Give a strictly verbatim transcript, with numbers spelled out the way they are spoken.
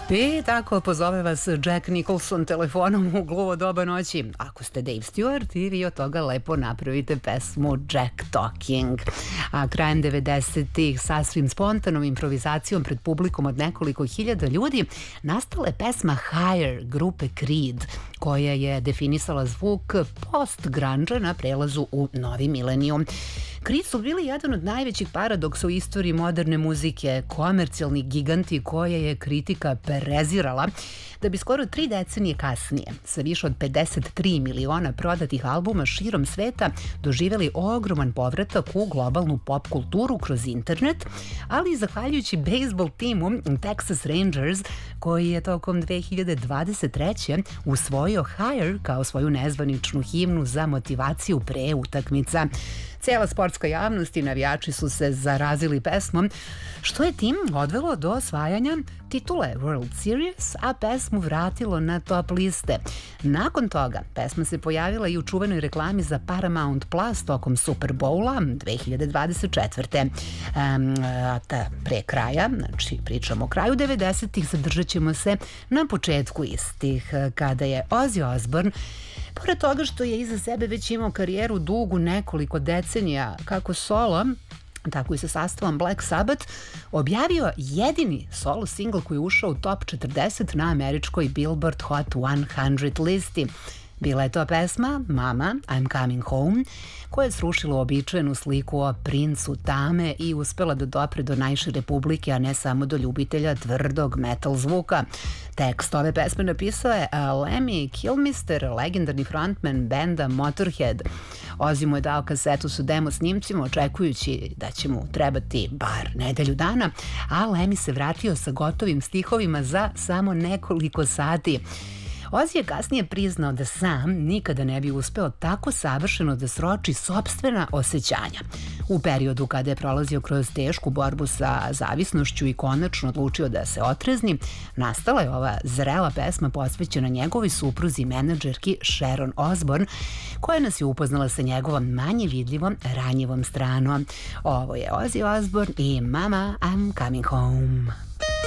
I tako pozove vas Jack Nicholson telefonom u gluvo doba noći. Ako ste Dave Stewart i vi od toga lepo napravite pesmu Jack Talking. A krajem devedesetih sasvim spontanom improvizacijom pred publikom od nekoliko hiljada ljudi nastala je pesma Higher grupe Creed, koja je definisala zvuk post-grunge na prelazu u novi milenijum. Creed su bili jedan od najvećih paradoksa u istoriji moderne muzike, komercijalni giganti koje je kritika prezirala, da bi skoro tri decenije kasnije, sa više od pedeset tri miliona prodatih albuma širom sveta, doživjeli ogroman povratak u globalnu pop kulturu kroz internet, ali i zahvaljujući bejsbol timu Texas Rangers, koji je tokom dve hiljade dvadeset treće usvojio Higher kao svoju nezvaničnu himnu za motivaciju pre utakmica. Cijela sportska javnost i navijači su se zarazili pesmom, što je tim odvelo do osvajanja titule World Series, a pesmu vratilo na top liste. Nakon toga, pesma se pojavila i u čuvenoj reklami za Paramount Plus tokom Super Bowla dve hiljade dvadeset četvrte. Um, ta pre kraja, znači pričamo o kraju devedesetih, zadržat ćemo se na početku istih, kada je Ozzy Osbourne, pored toga što je iza sebe već imao karijeru dugu nekoliko decenija kako solo, tako i sa sastavom Black Sabbath, objavio jedini solo single koji je ušao u top četrdeset na američkoj Billboard Hot sto listi. Bila je to pesma Mama, I'm Coming Home, koja je srušila uobičajenu sliku o princu tame i uspela da dopre do najšire publike, a ne samo do ljubitelja tvrdog metal zvuka. Tekst ove pesme napisao je Lemmy Kilmister, legendarni frontman benda Motorhead. Ozzy mu je dao kasetu sa demo snimcima, očekujući da će mu trebati bar nedelju dana, a Lemmy se vratio sa gotovim stihovima za samo nekoliko sati. Ozzy je kasnije priznao da sam nikada ne bi uspeo tako savršeno da sroči sopstvena osjećanja. U periodu kada je prolazio kroz tešku borbu sa zavisnošću i konačno odlučio da se otrezni, nastala je ova zrela pesma posvećena njegovoj supruzi i menadžerki Sharon Osbourne, koja nas je upoznala sa njegovom manje vidljivom ranjivom stranom. Ovo je Ozzy Osbourne i Mama, I'm Coming Home.